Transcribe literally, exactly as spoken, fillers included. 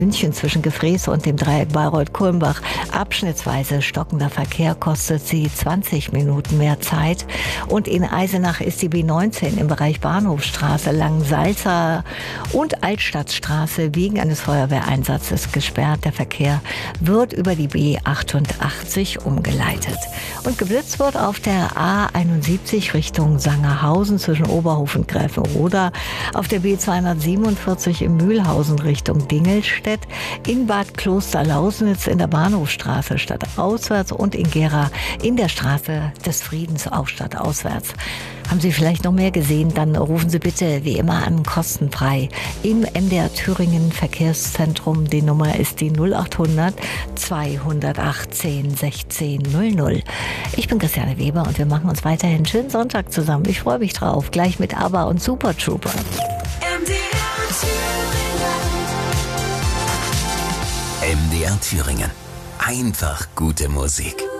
München zwischen Gefrees und dem Dreieck Bayreuth-Kulmbach. Abschnittsweise stockender Verkehr kostet sie zwanzig Minuten mehr Zeit. Und in Eisenach ist die B neunzehn im Bereich Bahnhofstraße, Langensalza und Altstadtstraße wegen eines Feuerwehreinsatzes gesperrt. Der Verkehr wird über die B achtundachtzig umgeleitet. Und geblitzt wird auf der A einundsiebzig Richtung Sangerhausen zwischen Oberhof und Gräfenroda, auf der B zweihundertsiebenundvierzig in Mühlhausen Richtung Dingelstedt, in Bad Klosterlausnitz in der Bahnhofstraße stadtauswärts und in Gera in der Straße des Friedens auch stadtauswärts. Haben Sie vielleicht noch mehr gesehen, dann rufen Sie bitte wie immer an, kostenfrei im M D R Thüringen Verkehrszentrum. Die Nummer ist die null achthundert zweihundertachtzehn sechzehn null null. Ich bin Christiane Weber und wir machen uns weiterhin einen schönen Sonntag zusammen. Ich freue mich drauf. Gleich mit ABBA und Super Trooper. M D R Thüringen. M D R Thüringen. Einfach gute Musik.